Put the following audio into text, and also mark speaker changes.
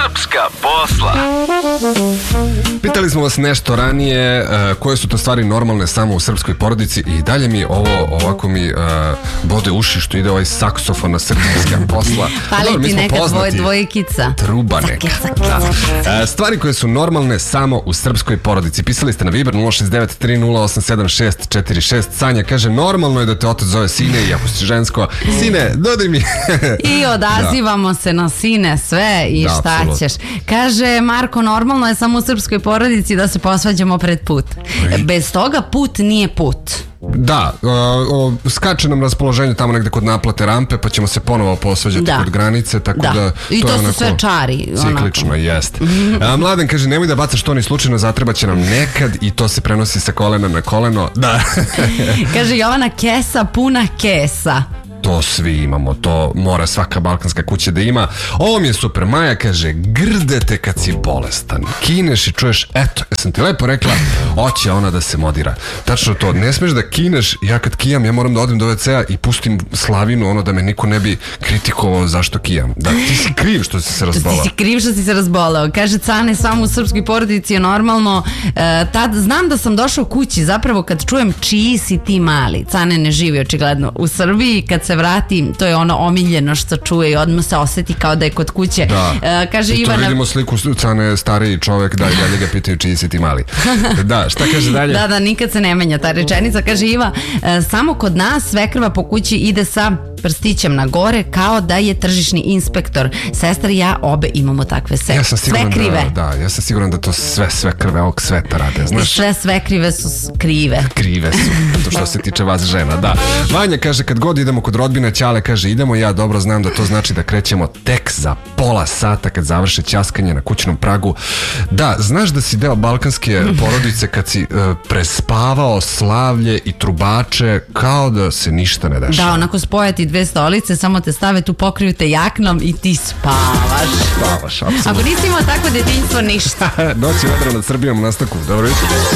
Speaker 1: Srpska posla.
Speaker 2: Pitali smo vas nešto ranije, koje su to stvari normalne samo u srpskoj porodici i dalje mi ovako mi bode uši što ide ovaj saksofon na Srpska posla.
Speaker 3: Pali ti neka dvojkica.
Speaker 2: Truba neka. Da. Stvari koje su normalne samo u srpskoj porodici. Pisali ste na Viber 06930876646. Sanja kaže, normalno je da te otac zove sine i ako si žensko, sine, dodaj mi.
Speaker 3: I odazivamo se na sine sve i šta
Speaker 2: apsolutno
Speaker 3: ćeš. Kaže Marko, normalno je samo u srpskoj porodici da se posvađamo pred put. Bez toga put nije put.
Speaker 2: Da, skače nam raspoloženje tamo negde kod naplate rampe, pa ćemo se ponovo posvađati kod granice, tako da
Speaker 3: i to
Speaker 2: je
Speaker 3: su
Speaker 2: onako
Speaker 3: sve čari.
Speaker 2: Ciklično, jeste. Mladen kaže, nemoj da bacaš to ni slučajno, zatreba će nam nekad i to se prenosi sa kolena na koleno. Da.
Speaker 3: Kaže Jovana, kesa puna kesa.
Speaker 2: To svi imamo, to mora svaka balkanska kuća da ima. Ovo mi je super. Maja kaže, grdete kad si bolestan. Kineš i čuješ, eto, sam ti lepo rekla, hoće ona da se modira. Tačno to, ne smeš da kineš, ja kad kijam, ja moram da odem do WC-a i pustim slavinu, ono da me niko ne bi kritikovao zašto kijam. Da, ti si kriv što si se razbolao.
Speaker 3: Ti si kriv što si se razbolao. Kaže Cane, samo u srpskoj porodici je normalno. Tad znam da sam došao kući, zapravo kad čujem čiji si ti mali. Cane ne živi očigledno u Srbiji, kad se vrati, to je ono omiljeno što čuje i odmah se osjeti kao da je kod kuće.
Speaker 2: Da.
Speaker 3: Kaže
Speaker 2: I to
Speaker 3: Ivana,
Speaker 2: vidimo sliku, Cane stariji čovek, da, i dalje ga pitaju čiji si ti mali. Da, šta kaže dalje?
Speaker 3: Da, nikad se ne menja ta rečenica. Kaže Iva, samo kod nas svekrva po kući ide sa prstićem na gore kao da je tržišni inspektor. Sestra i ja obe imamo takve sve krive.
Speaker 2: Ja sam siguran da to sve krve ovog sveta rade, znaš.
Speaker 3: Sve krive su krive.
Speaker 2: Krive su, to što se tiče vas žena, da. Vanja kaže, kad god idemo kod rodbine, Ćale kaže, idemo, ja dobro znam da to znači da krećemo tek za pola sata kad završe ćaskanje na kućnom pragu. Da, znaš da si deo balkanske porodice kad si prespavao slavlje i trubače kao da se ništa ne dešava.
Speaker 3: Da, onako spojati dve stolice, samo te stave tu, pokriju te jaknom i ti spavaš.
Speaker 2: Spavaš, apsolutno.
Speaker 3: Ako nisi imao tako detinjstvo, ništa.
Speaker 2: Noć je vedro nad Srbijom u nastavku. Dobro jutro.